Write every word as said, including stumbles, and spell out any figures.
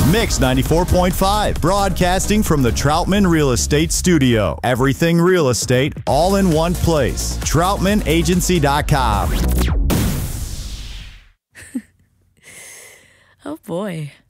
Mix ninety-four point five, broadcasting from the Troutman Real Estate Studio. Everything real estate, all in one place. Troutman Agency dot com. Oh boy.